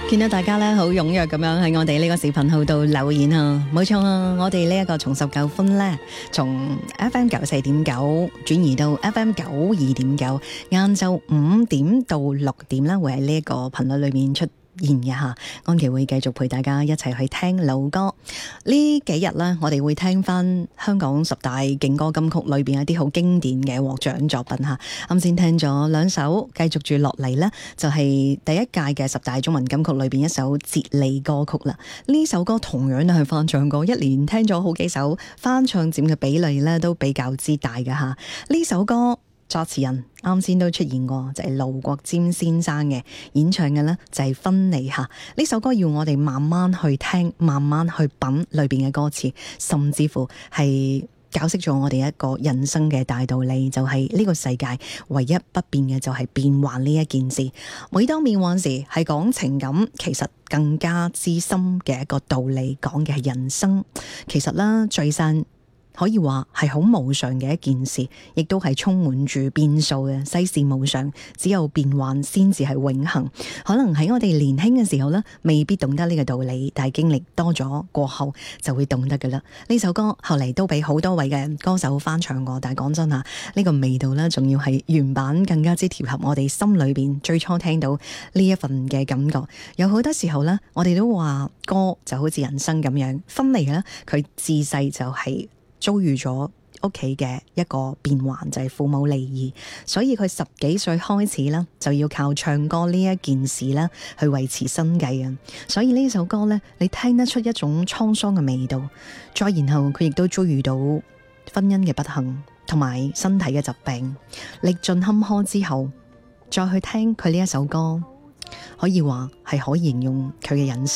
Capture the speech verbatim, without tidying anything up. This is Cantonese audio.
見到大家咧好踴躍咁樣喺我哋呢個視頻號度留言啊，冇錯啊！我哋呢一個重拾舊歡咧，從 F M 九四點九轉移到 F M 九二點九，晏晝五點到六點啦，會喺呢一個頻率裏面出現嘅吓。安琪會繼續陪大家一齊去聽老歌。呢幾日呢，我哋會聽翻香港十大勁歌金曲裏邊一啲好經典嘅獲獎作品吓。啱先聽咗兩首，繼續住落嚟呢，就係第一屆嘅十大中文金曲裏邊一首接力歌曲啦。呢首歌同樣都係翻唱過，一年聽咗好幾首，翻唱佔嘅比例呢都比較之大嘅吓。呢首歌作詞人啱先都出現過，就係盧國沾先生嘅演唱嘅呢就係分離吓。呢首歌要我哋慢慢去聽，慢慢去品裏邊嘅歌詞，甚至乎係教識咗我哋一個人生嘅大道理，就係呢個世界唯一不變嘅就係變幻呢一件事。每當變幻時係講情感，其實更加之深嘅一個道理，講嘅係人生。其實啦，聚散可以話係好無常嘅一件事，亦都係充滿住變數嘅。世事無常，只有變幻先至係永恆。可能喺我哋年輕嘅時候呢，未必懂得呢個道理，但係經歷多咗過後就會懂得噶啦。呢首歌後嚟都俾好多位嘅歌手翻唱過，但係講真吓，呢個味道呢，仲要係原版更加之貼合我哋心裏邊最初聽到呢一份嘅感覺。有好多時候呢，我哋都話歌就好似人生咁樣，分離呢，佢自細就係遭遇咗屋企嘅一個變幻，就係父母離異，所以佢十幾歲開始啦，就要靠唱歌呢一件事啦去維持生計啊。所以呢首歌呢，你聽得出一種滄桑嘅味道。再然後佢亦都遭遇到婚姻嘅不幸，同埋身體嘅疾病，歷盡坎坷之後，再去聽佢呢一首歌，可以話係可以形容佢嘅人生。